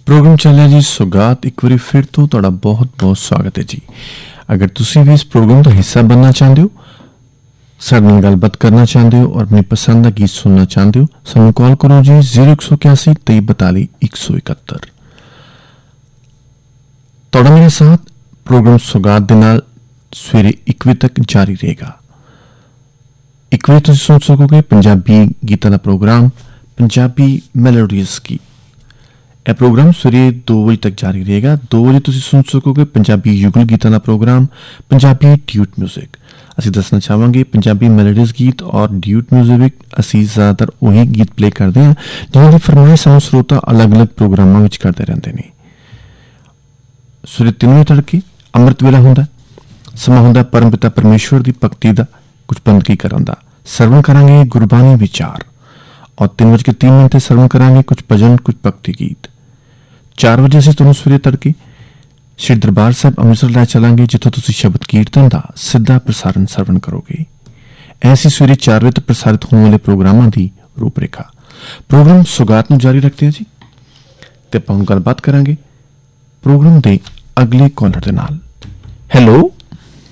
Programme चलिया जी सौगात। एक बार फिर तो तुहाडा बहुत बहुत स्वागत है जी। अगर तुसी भी इस प्रोग्राम का हिस्सा बनना चाहते हो, साडे नाल गलबात करना चाहते हो और अपनी पसंद का गीत सुनना चाहते हो, सानू कॉल करो जी 0181 23 42 171। तुहाडा मेरे साथ प्रोग्राम सौगात दे नाल सवेरे 1 बजे तक जारी रहेगा। 1 बजे तुसी सुन सकोगे पंजाबी गीतां दा प्रोग्राम पंजाबी मेलोडीज गीत। यह प्रोग्राम सवेरे 2 बजे तक जारी रहेगा। 2 बजे तुसी सुन सकोगे पंजाबी युगल गीतां दा प्रोग्राम पंजाबी ड्यूट म्यूजिक। असीं दसना चाहांगे पंजाबी मेलोडीज गीत और ड्यूट म्यूजिक असीं ज़्यादातर वही गीत प्ले करते हैं जिन्हां दी फरमाइश सानूं श्रोता अलग अलग प्रोग्रामां विच करदे रहिंदे ने। सवेरे 3 बजे तड़के अमृत वेला हुंदा, समा हुंदा परम पिता परमेश्वर की भगती का कुछ बंदगी करन दा। सरवण करांगे गुरबाणी विचार और 3:03 ते सरवण करांगे कुछ भजन कुछ भक्ति गीत। 4 बजे असीं तुहानूं सवेरे तड़के श्री दरबार साहिब अमृतसर लै चलांगे जिथों तुसीं शब्द कीर्तन का सीधा प्रसारण सरवण करोगे। ऐसी सवेरे 4 बजे तक प्रसारित होने वाले प्रोग्रामां की रूपरेखा। प्रोग्राम सौगात नूं जारी रखते हैं जी ते आपां गलबात करांगे प्रोग्राम दे अगले कॉलर दे नाल। हेलो